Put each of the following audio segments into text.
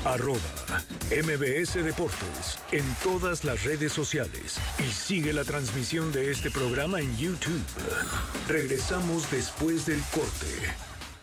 @MBS Deportes en todas las redes sociales y sigue la transmisión de este programa en YouTube. Regresamos después del corte.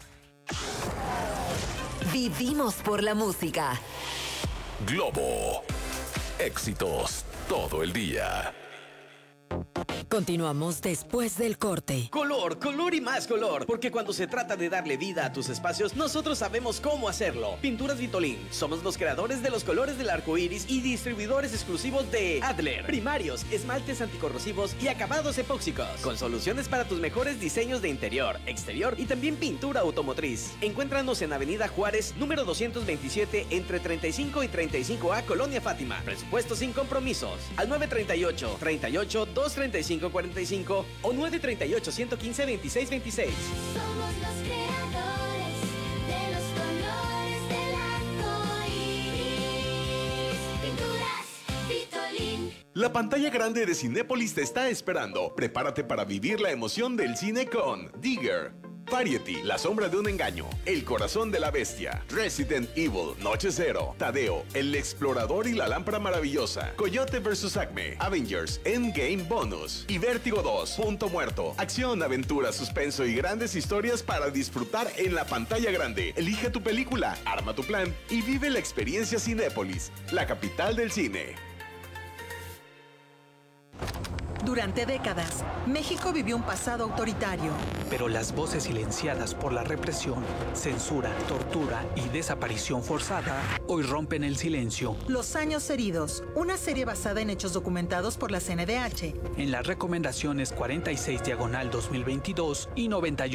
Vivimos por la música. Globo. Éxitos todo el día. Continuamos después del corte. Color, color y más color. Porque cuando se trata de darle vida a tus espacios, nosotros sabemos cómo hacerlo. Pinturas Vitolin. Somos los creadores de los colores del arco iris y distribuidores exclusivos de Adler. Primarios, esmaltes anticorrosivos y acabados epóxicos. Con soluciones para tus mejores diseños de interior, exterior y también pintura automotriz. Encuéntranos en Avenida Juárez, número 227, entre 35 y 35A, Colonia Fátima. Presupuesto sin compromisos. Al 938-235-45 o 938-115-2626. Somos los creadores de los colores del arco iris. Pinturas Vitolin. La pantalla grande de Cinépolis te está esperando. Prepárate para vivir la emoción del cine con Digger, Variety, La sombra de un engaño, El corazón de la bestia, Resident Evil, Noche Cero, Tadeo, El explorador y la lámpara maravillosa, Coyote vs. Acme, Avengers, Endgame Bonus y Vértigo 2, Punto Muerto. Acción, aventura, suspenso y grandes historias para disfrutar en la pantalla grande. Elige tu película, arma tu plan y vive la experiencia Cinépolis, la capital del cine. Durante décadas, México vivió un pasado autoritario. Pero las voces silenciadas por la represión, censura, tortura y desaparición forzada hoy rompen el silencio. Los años heridos, una serie basada en hechos documentados por la CNDH. En las recomendaciones 46/2022 y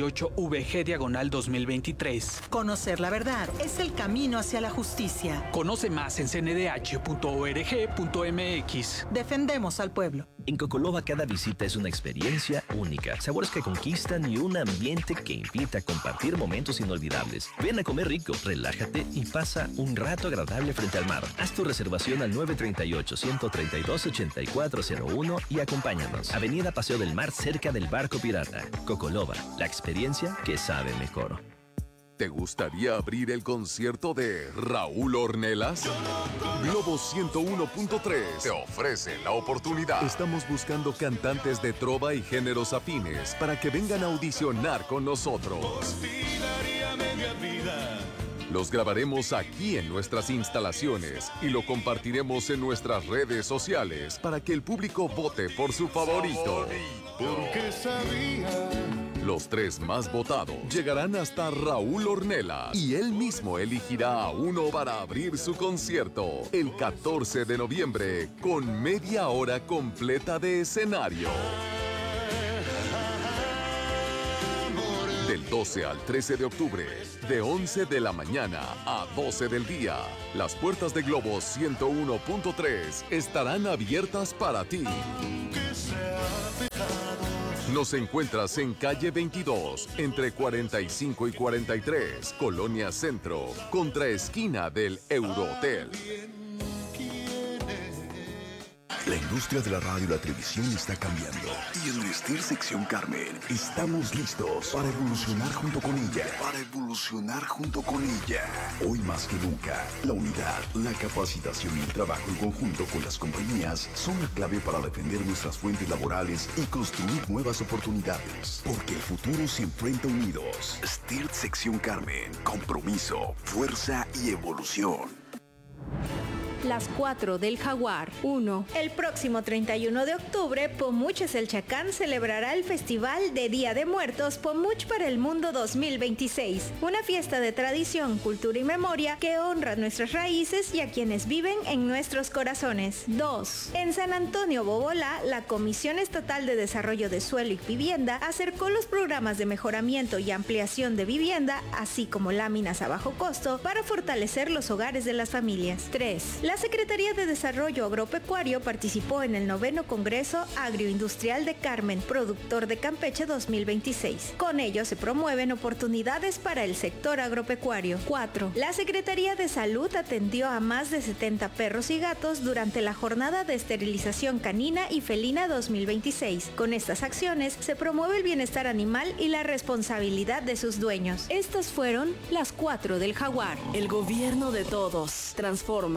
98/VG/2023. Conocer la verdad es el camino hacia la justicia. Conoce más en cndh.org.mx. Defendemos al pueblo. En Cocoloba cada visita es una experiencia única, sabores que conquistan y un ambiente que invita a compartir momentos inolvidables. Ven a comer rico, relájate y pasa un rato agradable frente al mar. Haz tu reservación al 938-132-8401 y acompáñanos. Avenida Paseo del Mar, cerca del Barco Pirata. Cocoloba, la experiencia que sabe mejor. ¿Te gustaría abrir el concierto de Raúl Ornelas? Globo 101.3 te ofrece la oportunidad. Estamos buscando cantantes de trova y géneros afines para que vengan a audicionar con nosotros. Los grabaremos aquí en nuestras instalaciones y lo compartiremos en nuestras redes sociales para que el público vote por su favorito. Porque sabía. Los 3 más votados llegarán hasta Raúl Ornelas y él mismo elegirá a uno para abrir su concierto el 14 de noviembre con media hora completa de escenario. Del 12 al 13 de octubre, de 11 de la mañana a 12 del día, las puertas de Globo 101.3 estarán abiertas para ti. Nos encuentras en calle 22, entre 45 y 43, Colonia Centro, contra esquina del Eurohotel. La industria de la radio y la televisión está cambiando. Y en Vestir Sección Carmen estamos listos para evolucionar junto con ella. Hoy más que nunca, la unidad, la capacitación y el trabajo en conjunto con las compañías son la clave para defender nuestras fuentes laborales y construir nuevas oportunidades. Porque el futuro se enfrenta unidos. Stirt Sección Carmen. Compromiso, fuerza y evolución. Las 4 del Jaguar. 1. El próximo 31 de octubre, Pomuch Eselchacán celebrará el Festival de Día de Muertos Pomuch para el Mundo 2026. Una fiesta de tradición, cultura y memoria que honra nuestras raíces y a quienes viven en nuestros corazones. 2. En San Antonio Bobolá, la Comisión Estatal de Desarrollo de Suelo y Vivienda acercó los programas de mejoramiento y ampliación de vivienda, así como láminas a bajo costo, para fortalecer los hogares de las familias. 3. La Secretaría de Desarrollo Agropecuario participó en el 9º Congreso Agroindustrial de Carmen, Productor de Campeche 2026. Con ello se promueven oportunidades para el sector agropecuario. 4. La Secretaría de Salud atendió a más de 70 perros y gatos durante la jornada de esterilización canina y felina 2026. Con estas acciones se promueve el bienestar animal y la responsabilidad de sus dueños. Estas fueron las 4 del Jaguar. El gobierno de todos. Transforma.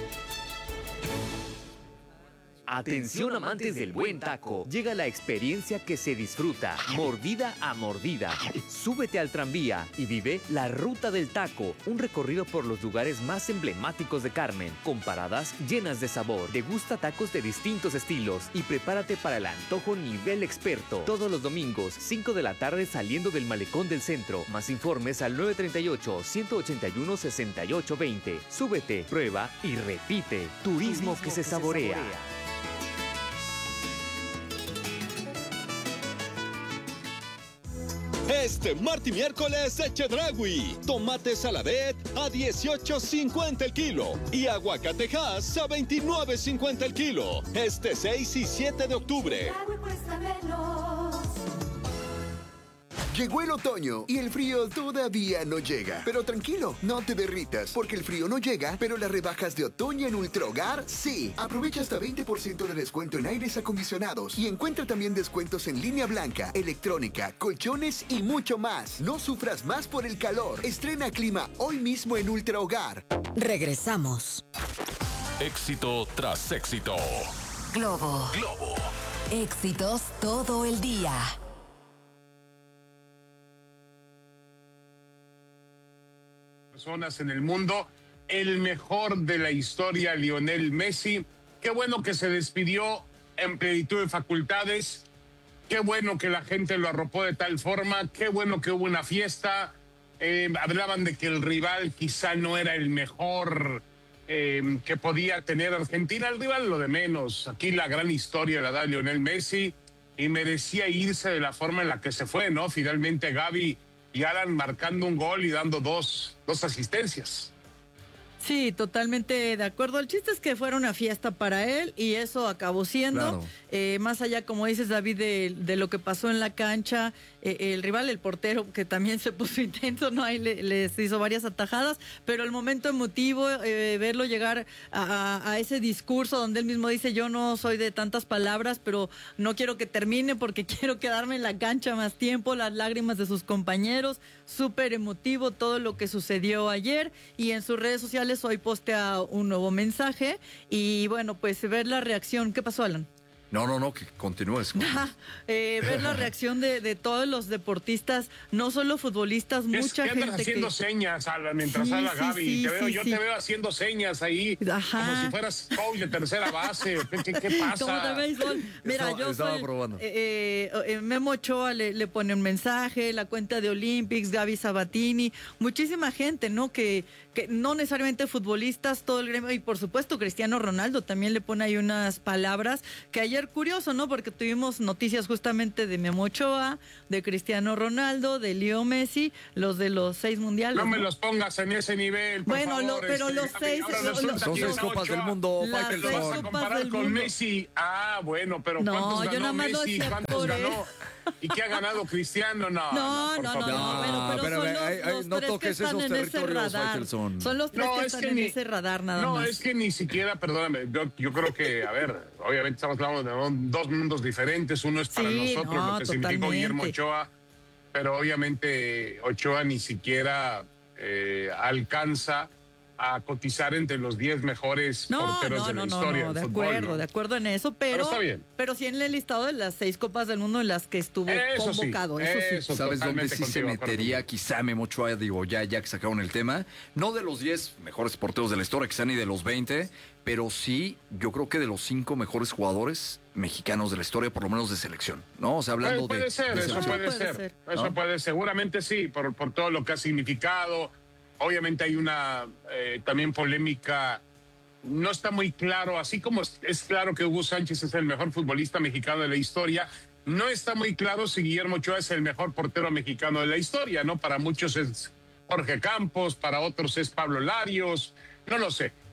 Atención amantes del buen taco, llega la experiencia que se disfruta, mordida a mordida. Súbete al tranvía y vive la Ruta del Taco, un recorrido por los lugares más emblemáticos de Carmen, con paradas llenas de sabor. Degusta tacos de distintos estilos y prepárate para el antojo nivel experto. Todos los domingos, 5 de la tarde saliendo del Malecón del Centro. Más informes al 938-181-6820. Súbete, prueba y repite. Turismo que se saborea. Este martes y miércoles en Chedraui, tomate saladet a 18.50 el kilo y aguacatejas a 29.50 el kilo. Este 6 y 7 de octubre. Llegó el otoño y el frío todavía no llega. Pero tranquilo, no te derritas, porque el frío no llega, pero las rebajas de otoño en Ultrahogar sí. Aprovecha hasta 20% de descuento en aires acondicionados y encuentra también descuentos en línea blanca, electrónica, colchones y mucho más. No sufras más por el calor. Estrena clima hoy mismo en Ultrahogar. Regresamos. Éxito tras éxito. Globo. Éxitos todo el día. Personas en el mundo, el mejor de la historia, Lionel Messi. Qué bueno que se despidió en plenitud de facultades, qué bueno que la gente lo arropó de tal forma, qué bueno que hubo una fiesta. Hablaban de que el rival quizá no era el mejor que podía tener Argentina, el rival lo de menos. Aquí la gran historia la da Lionel Messi y merecía irse de la forma en la que se fue, ¿no? Finalmente Gavi y Alan marcando un gol y dando dos asistencias. Sí, totalmente de acuerdo. El chiste es que fuera una fiesta para él y eso acabó siendo. Claro. Más allá, como dices, David, de lo que pasó en la cancha, el rival, el portero, que también se puso intenso, ¿no? Ahí les hizo varias atajadas, pero el momento emotivo, verlo llegar a ese discurso donde él mismo dice, yo no soy de tantas palabras, pero no quiero que termine porque quiero quedarme en la cancha más tiempo, las lágrimas de sus compañeros, súper emotivo todo lo que sucedió ayer, y en sus redes sociales hoy postea un nuevo mensaje y bueno, pues ver la reacción. ¿Qué pasó, Alan? No, que continúes. Ver la reacción de todos los deportistas, no solo futbolistas, mucha gente andas haciendo señas, Alan, mientras habla Gaby. Yo te veo haciendo señas ahí, como si fueras coach de tercera base. ¿Qué pasa? Como de béisbol. Mira, estaba probando. Memo Ochoa le pone un mensaje, la cuenta de Olympics, Gaby Sabatini, muchísima gente, ¿no? Que no necesariamente futbolistas, todo el gremio, y por supuesto Cristiano Ronaldo también le pone ahí unas palabras que ayer, curioso, ¿no? Porque tuvimos noticias justamente de Memo Ochoa, de Cristiano Ronaldo, de Leo Messi, los de los 6 mundiales. No me los pongas en ese nivel, por favor. Pero los 6... Son 6 copas del mundo, Michael. ¿Lo vas a comparar con Messi? Ah, bueno, pero ¿cuántos ganó Messi? ¿Cuántos ganó? ¿Y qué ha ganado Cristiano? No, pero no toques esos territorios, Faitelson. Son los tres que están en ese radar nada más. No, es que ni siquiera, perdóname, yo creo que, a ver, obviamente estamos hablando de dos mundos diferentes. Uno es para nosotros lo que significó Guillermo Ochoa, pero obviamente Ochoa ni siquiera alcanza a cotizar entre los 10 mejores porteros de la historia del fútbol. De acuerdo en eso, pero está bien. Pero sí en el listado de las 6 copas del mundo en las que estuvo convocado. Eso sí. ¿Sabes dónde sí se metería quizá Memo Ochoa? Digo, ya que sacaron el tema, no de los 10 mejores porteros de la historia, quizá ni de los 20, pero sí, yo creo que de los 5 mejores jugadores mexicanos de la historia, por lo menos de selección, ¿no? O sea, hablando puede ser. Eso puede, seguramente sí, por todo lo que ha significado. Obviamente hay una también polémica, no está muy claro, así como es claro que Hugo Sánchez es el mejor futbolista mexicano de la historia, no está muy claro si Guillermo Ochoa es el mejor portero mexicano de la historia, ¿no? Para muchos es Jorge Campos, para otros es Pablo Larios, no lo sé.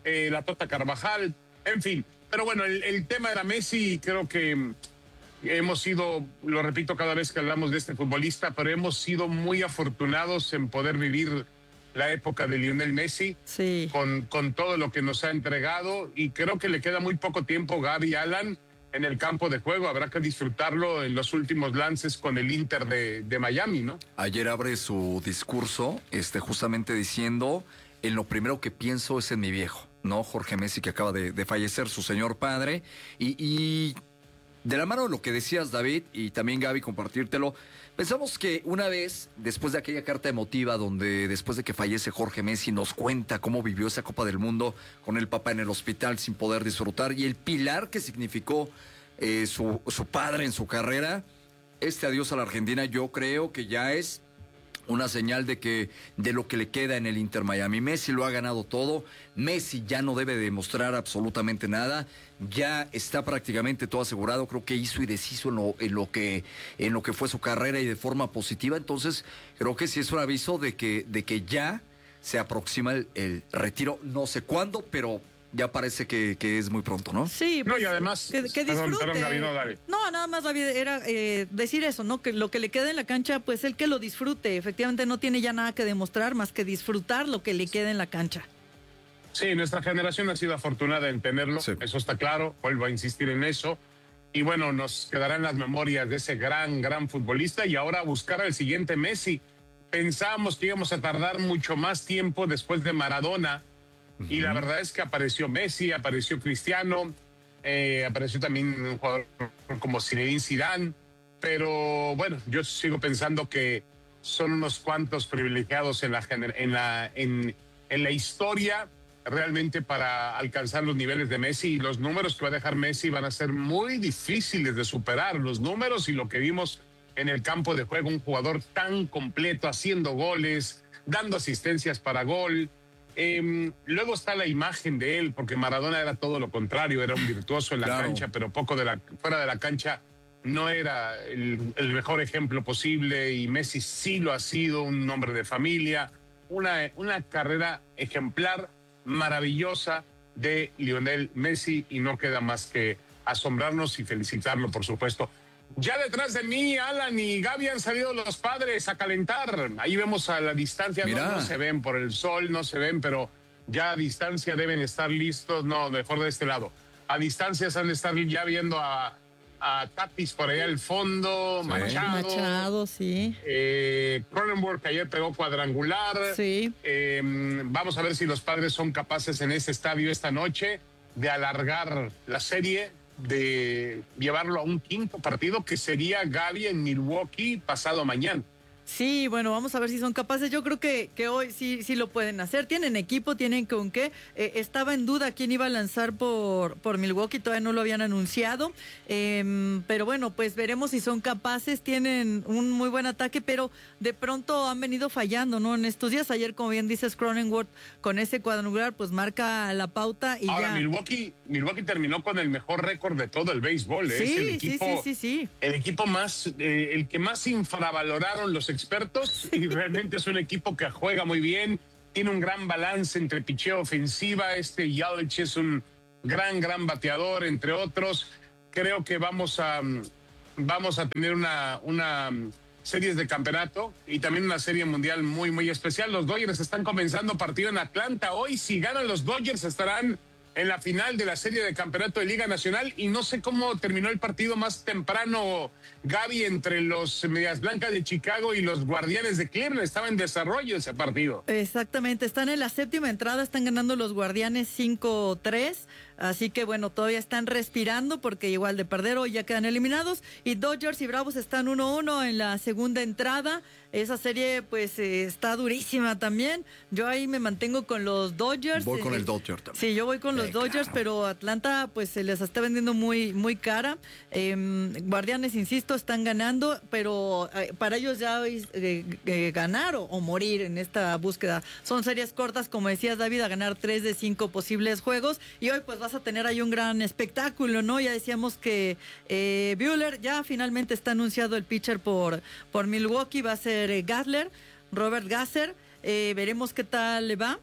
la Tota Carvajal, en fin. Pero bueno, el tema era Messi, creo que hemos sido, lo repito cada vez que hablamos de este futbolista, pero hemos sido muy afortunados en poder vivir la época de Lionel Messi, sí, con todo lo que nos ha entregado, y creo que le queda muy poco tiempo, Gaby, Alan, en el campo de juego. Habrá que disfrutarlo en los últimos lances con el Inter de Miami, ¿no? Ayer abre su discurso justamente diciendo, en lo primero que pienso es en mi viejo, ¿no? Jorge Messi, que acaba de fallecer, su señor padre, y de la mano de lo que decías, David, y también Gaby, compartírtelo, pensamos que una vez, después de aquella carta emotiva donde después de que fallece Jorge Messi nos cuenta cómo vivió esa Copa del Mundo con el papá en el hospital sin poder disfrutar y el pilar que significó su padre en su carrera, este adiós a la Argentina yo creo que ya es una señal de lo que le queda en el Inter Miami. Messi lo ha ganado todo, Messi ya no debe demostrar absolutamente nada, ya está prácticamente todo asegurado, creo que hizo y deshizo en lo que fue su carrera y de forma positiva, entonces creo que sí es un aviso de que ya se aproxima el retiro, no sé cuándo, pero ya parece que es muy pronto, ¿no? Sí, pues, no, y además que disfrute. Perdón, Gaby, no, dale. No, nada más, David, era decir eso, ¿no? Que lo que le queda en la cancha, pues él que lo disfrute. Efectivamente no tiene ya nada que demostrar más que disfrutar lo que le queda en la cancha. Sí, nuestra generación ha sido afortunada en tenerlo, sí. Eso está claro, vuelvo a insistir en eso. Y bueno, nos quedarán las memorias de ese gran futbolista y ahora buscar al siguiente Messi. Pensábamos que íbamos a tardar mucho más tiempo después de Maradona. Y la verdad es que apareció Messi, apareció Cristiano, apareció también un jugador como Zinedine Zidane, pero bueno, yo sigo pensando que son unos cuantos privilegiados en la historia realmente para alcanzar los niveles de Messi, y los números que va a dejar Messi van a ser muy difíciles de superar, los números y lo que vimos en el campo de juego, un jugador tan completo, haciendo goles, dando asistencias para gol. Luego está la imagen de él, porque Maradona era todo lo contrario, era un virtuoso en la cancha, pero fuera de la cancha no era el mejor ejemplo posible, y Messi sí lo ha sido, un hombre de familia, una carrera ejemplar, maravillosa de Lionel Messi, y no queda más que asombrarnos y felicitarlo, por supuesto. Ya detrás de mí, Alan y Gaby, han salido los padres a calentar. Ahí vemos a la distancia, no se ven por el sol, no se ven, pero ya a distancia deben estar listos. No, mejor de este lado. A distancia se han de estar ya viendo a Tatis por allá al fondo, sí. Machado, sí. Cronenworth, que ayer pegó cuadrangular. Sí. Vamos a ver si los padres son capaces en ese estadio esta noche de alargar la serie, de llevarlo a un quinto partido, que sería, Gaby, en Milwaukee pasado mañana. Sí, bueno, vamos a ver si son capaces. Yo creo que hoy sí lo pueden hacer. Tienen equipo, tienen con qué. Estaba en duda quién iba a lanzar por Milwaukee, todavía no lo habían anunciado. Pero bueno, pues veremos si son capaces. Tienen un muy buen ataque, pero de pronto han venido fallando, ¿no? En estos días, ayer, como bien dices, Cronenworth, con ese cuadrangular, pues marca la pauta y ahora, ya. Milwaukee terminó con el mejor récord de todo el béisbol. Sí, es el equipo, sí. El equipo más, el que más infravaloraron los expertos, y realmente es un equipo que juega muy bien, tiene un gran balance entre picheo, ofensiva. Yelich es un gran bateador, entre otros. Creo que vamos a tener una series de campeonato y también una serie mundial muy especial. Los Dodgers están comenzando partido en Atlanta hoy. Si ganan los Dodgers, estarán en la final de la serie de campeonato de Liga Nacional, y no sé cómo terminó el partido más temprano, Gaby, entre los Medias Blancas de Chicago y los Guardianes de Cleveland. Estaba en desarrollo ese partido. Exactamente, están en la séptima entrada, están ganando los Guardianes 5-3, así que bueno, todavía están respirando porque igual de perder hoy ya quedan eliminados, y Dodgers y Bravos están 1-1 en la segunda entrada. Esa serie pues está durísima también. Yo ahí me mantengo con los Dodgers. Voy con el Dodger también. Sí, yo voy con los Dodgers, claro. Pero Atlanta pues se les está vendiendo muy cara. Guardianes, insisto, están ganando, pero para ellos ya ganar o morir en esta búsqueda. Son series cortas, como decías, David, a ganar 3 de 5 posibles juegos, y hoy pues vas a tener ahí un gran espectáculo, ¿no? Ya decíamos que Buehler, ya finalmente está anunciado el pitcher por Milwaukee, va a ser Robert Gasser. Veremos qué tal le va.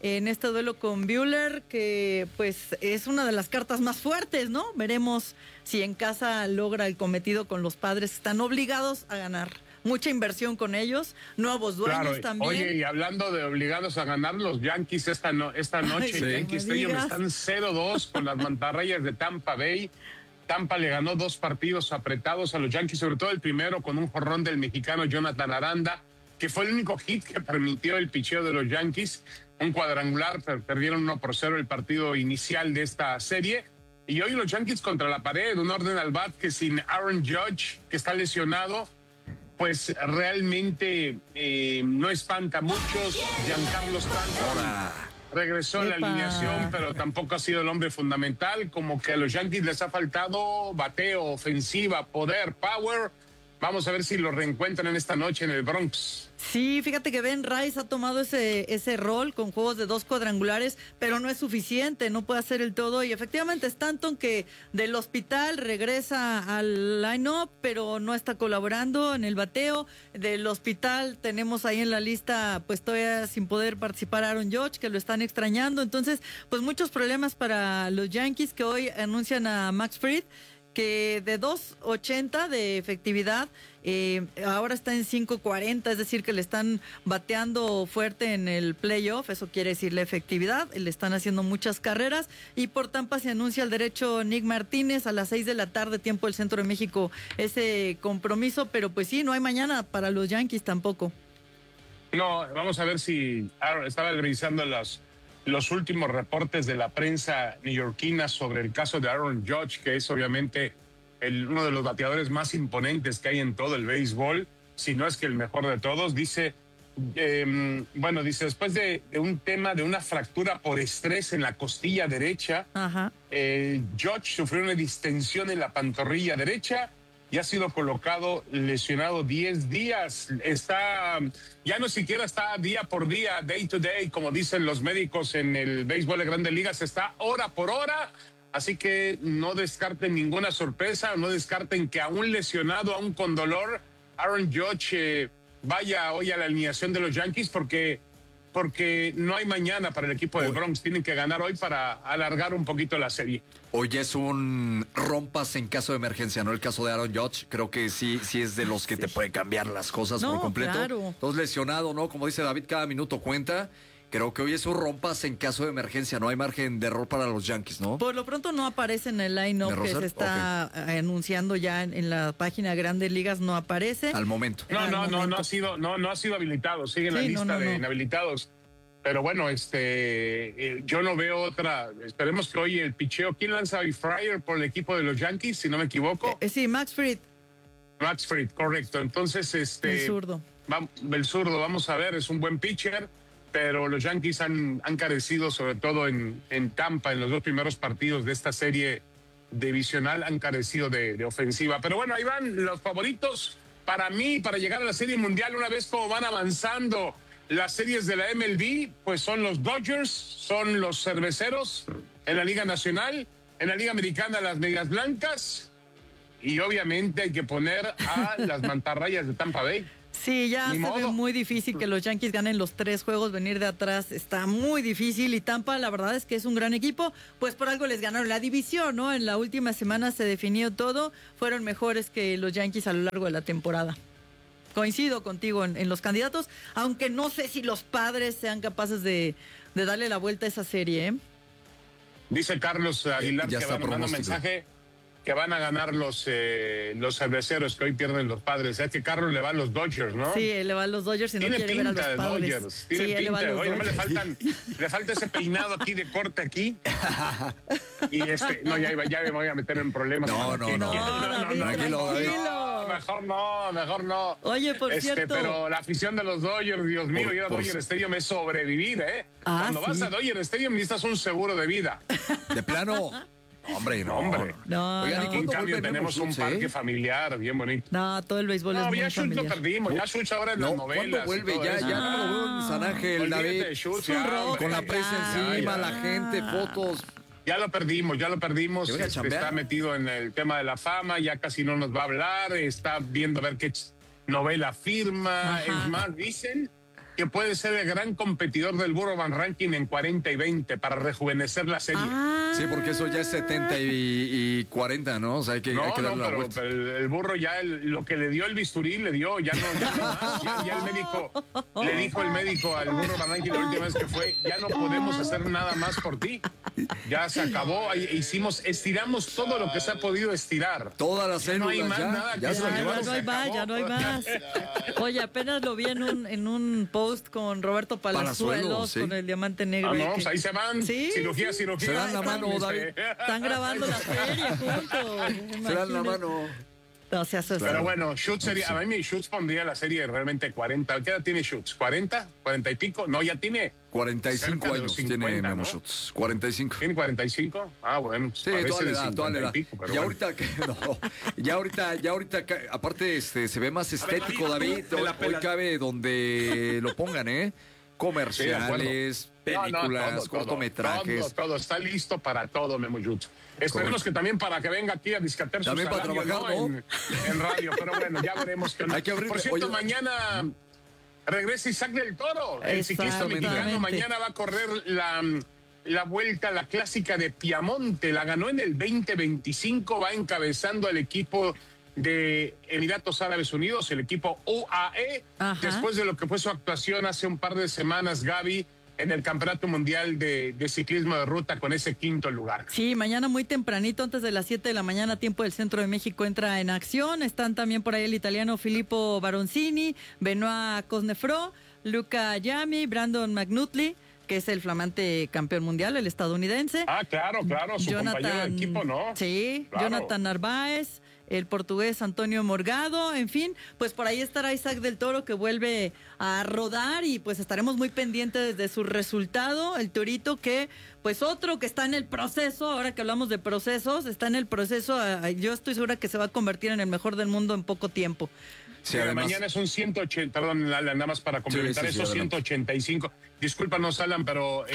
en este duelo con Buehler, que pues es una de las cartas más fuertes, ¿no? Veremos si en casa logra el cometido con los Padres. Están obligados a ganar. Mucha inversión con ellos, nuevos dueños también. Oye, y hablando de obligados a ganar, los Yankees esta noche en Yankee Stadium están 0-2 con las mantarrayas de Tampa Bay. Tampa le ganó 2 partidos apretados a los Yankees, sobre todo el primero con un jonrón del mexicano Jonathan Aranda, que fue el único hit que permitió el picheo de los Yankees. Un cuadrangular, perdieron 1-0 el partido inicial de esta serie. Y hoy los Yankees contra la pared, un orden al bat que sin Aaron Judge, que está lesionado, pues realmente no espanta a muchos. Giancarlo Stanton regresó a la alineación, pero tampoco ha sido el hombre fundamental. Como que a los Yankees les ha faltado bateo, ofensiva, poder, power. Vamos a ver si lo reencuentran esta noche en el Bronx. Sí, fíjate que Ben Rice ha tomado ese rol con juegos de 2 cuadrangulares, pero no es suficiente, no puede hacer el todo. Y efectivamente Stanton, que del hospital regresa al line-up, pero no está colaborando en el bateo. Del hospital tenemos ahí en la lista, pues todavía sin poder participar Aaron Judge, que lo están extrañando. Entonces, pues muchos problemas para los Yankees, que hoy anuncian a Max Fried, que de 2.80 de efectividad, ahora está en 5.40, es decir, que le están bateando fuerte en el playoff. Eso quiere decir la efectividad, le están haciendo muchas carreras. Y por Tampa se anuncia el derecho Nick Martínez a las 6 de la tarde, tiempo del Centro de México, ese compromiso. Pero pues sí, no hay mañana para los Yankees tampoco. No, vamos a ver si estaba revisando los últimos reportes de la prensa neoyorquina sobre el caso de Aaron Judge, que es obviamente uno de los bateadores más imponentes que hay en todo el béisbol, si no es que el mejor de todos. Dice, dice, después de un tema de una fractura por estrés en la costilla derecha, Judge sufrió una distensión en la pantorrilla derecha y ha sido colocado lesionado 10 días. Ya no siquiera está día por día, day to day, como dicen los médicos en el béisbol de Grandes Ligas, está hora por hora. Así que no descarten ninguna sorpresa, no descarten que aún lesionado, aún con dolor, Aaron Judge vaya hoy a la alineación de los Yankees, porque no hay mañana para el equipo del Bronx. Tienen que ganar hoy para alargar un poquito la serie. Hoy es un rompas en caso de emergencia, ¿no? El caso de Aaron Judge, creo que sí es de los que te puede cambiar las cosas por completo. Claro. Entonces, lesionado, ¿no? Como dice David, cada minuto cuenta. Creo que hoy es un rompas en caso de emergencia, no hay margen de error para los Yankees, ¿no? Por lo pronto no aparece en el line-up que se está anunciando ya en la página de Grandes Ligas, no aparece. Al momento. No ha sido habilitado, sigue en la lista de inhabilitados. Pero bueno, yo no veo otra. Esperemos que hoy el picheo. ¿Quién lanza hoy? Fryer por el equipo de los Yankees, si no me equivoco. Sí, Max Fried. Max Fried, correcto. Entonces, el zurdo. El zurdo, vamos a ver, es un buen pitcher, pero los Yankees han carecido, sobre todo en Tampa, en los 2 primeros partidos de esta serie divisional, han carecido de ofensiva. Pero bueno, ahí van los favoritos para mí, para llegar a la Serie Mundial, una vez como van avanzando las series de la MLB, pues son los Dodgers, son los Cerveceros en la Liga Nacional, en la Liga Americana las Medias Blancas, y obviamente hay que poner a las Mantarrayas de Tampa Bay. Sí, ya se ve muy difícil que los Yankees ganen los 3 juegos, venir de atrás está muy difícil. Y Tampa, la verdad es que es un gran equipo, pues por algo les ganaron la división, ¿no? En la última semana se definió todo, fueron mejores que los Yankees a lo largo de la temporada. Coincido contigo en los candidatos, aunque no sé si los Padres sean capaces de darle la vuelta a esa serie, ¿eh? Dice Carlos Aguilar que va mandando un mensaje que van a ganar los Cerveceros, que hoy pierden los Padres. Es que Carlos le va a los Dodgers, ¿no? Sí, le va a los Dodgers y no quiere ver a los Padres. Dodgers. Tiene pinta. Oye, le falta ese peinado aquí de corte aquí. Y no, ya me voy a meter en problemas. No, tranquilo. Mejor no. Oye, por cierto. Pero la afición de los Dodgers, Dios mío, ir a Dodger Stadium es sobrevivir, ¿eh? Cuando vas a Dodger Stadium necesitas un seguro de vida. De plano. Hombre, no. Oigan, en cambio tenemos un parque familiar bien bonito. No, todo el béisbol es muy familiar. No, ya Schultz lo perdimos. Ya Schultz ahora en las novelas. ¿Cuándo vuelve? Ya no lo veo en San Ángel, David. Con la prensa encima, la gente, fotos. Ya lo perdimos. Está metido en el tema de la fama, ya casi no nos va a hablar. Está viendo a ver qué novela firma. Es más, dicen que puede ser el gran competidor del Burro Van Ranking en 40 y 20 para rejuvenecer la serie. Sí, porque eso ya es 70 y 40, ¿no? O sea, hay que darle la vuelta. Pero el burro ya lo que le dio el bisturí le dio, ya el médico, le dijo el médico al Burro Van Ranking la última vez que fue, ya no podemos hacer nada más por ti. Ya se acabó, estiramos todo lo que se ha podido estirar. Todas las células, no hay más nada. Ya no hay más. Oye, apenas lo vi en un post con Roberto Palazuelos, sí. Con el Diamante Negro. Pues ahí se van. ¿Sí? Cirugía. Se dan la mano, David. Están grabando la serie juntos. Se dan la mano. No se hace. Pero bueno, Schutz sería, a mí Schutz pondría la serie realmente 40. ¿Qué edad tiene Schutz? ¿40? ¿40 y pico? No, ya tiene 45 años 50, tiene Memo, ¿no? Schutz. 45. ¿Tiene 45? Ah, bueno. Sí, toda la edad. Pico, y ahorita, ya ahorita, aparte se ve más estético, David. Hoy cabe donde lo pongan, ¿eh? Comerciales, películas, cortometrajes. Todo. Está listo para todo, Memo Schutz. Esperemos que también para que venga aquí a discatear su también salario, para trabajar, ¿no? En radio, pero bueno, ya veremos qué. Hay que abrir. Por cierto, mañana regresa Isaac del Toro, el ciclista mexicano. Mañana va a correr la vuelta, la clásica de Piamonte. La ganó en el 2025, va encabezando el equipo de Emiratos Árabes Unidos, el equipo UAE. Ajá. Después de lo que fue su actuación hace un par de semanas, Gaby, en el Campeonato Mundial de Ciclismo de Ruta con ese 5º lugar. Sí, mañana muy tempranito, antes de las 7 de la mañana, tiempo del Centro de México, entra en acción. Están también por ahí el italiano Filippo Baroncini, Benoit Cosnefroy, Luca Yami, Brandon McNulty, que es el flamante campeón mundial, el estadounidense. Ah, claro, su compañero de equipo, ¿no? Sí, claro. Jonathan Narváez, el portugués Antonio Morgado, en fin, pues por ahí estará Isaac del Toro, que vuelve a rodar, y pues estaremos muy pendientes de su resultado. El Torito, que pues otro que está en el proceso, ahora que hablamos de procesos, está en el proceso, yo estoy segura que se va a convertir en el mejor del mundo en poco tiempo. Sí, además, mañana es un 180, perdón, Alan, nada más para complementar eso, 185. Discúlpanos, Alan, pero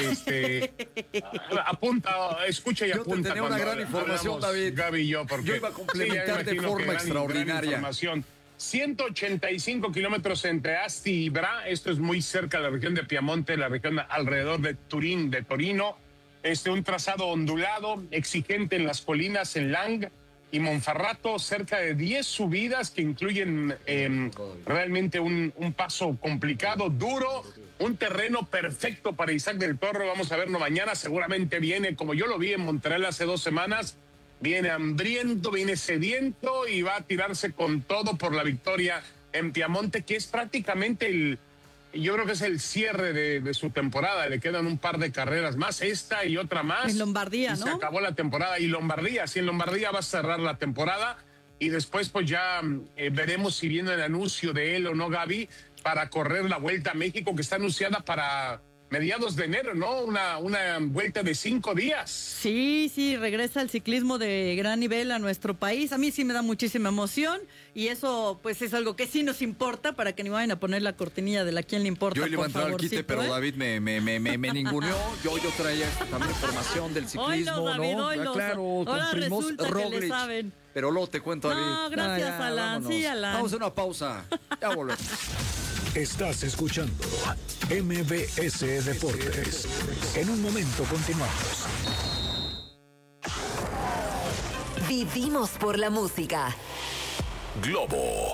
apunta, escucha y apunta. Yo te tenía una gran información, David. Gaby y yo, porque yo iba a complementar de forma extraordinaria. Gran 185 kilómetros entre Asti y Bra, esto es muy cerca de la región de Piamonte, la región alrededor de Turín, de Torino. Un trazado ondulado, exigente en las colinas, en Lang y Monferrato, cerca de 10 subidas que incluyen realmente un paso complicado, duro, un terreno perfecto para Isaac del Toro. Vamos a verlo mañana, seguramente viene, como yo lo vi en Montreal hace 2 semanas, viene hambriento, viene sediento y va a tirarse con todo por la victoria en Piamonte, que es prácticamente yo creo que es el cierre de su temporada. Le quedan un par de carreras más, esta y otra más. En Lombardía, ¿no? Se ¿no? acabó la temporada. Y Lombardía, sí, en Lombardía va a cerrar la temporada. Y después pues ya veremos si viene el anuncio de él o no, Gaby, para correr la Vuelta a México, que está anunciada para mediados de enero, ¿no? Una vuelta de 5 días. Sí, regresa el ciclismo de gran nivel a nuestro país. A mí sí me da muchísima emoción, y eso pues es algo que sí nos importa, para que ni vayan a poner la cortinilla de la quién le importa. Yo le iba a entrar al quite, pero David me ninguneó. Yo traía también información del ciclismo, David, ¿no? Claro, ahora resulta que le saben. Pero luego te cuento, David. No, gracias, Alan. Vámonos. Sí, Alan. Vamos a una pausa. Ya volvemos. Estás escuchando MBS Deportes. En un momento continuamos. Vivimos por la música. Globo.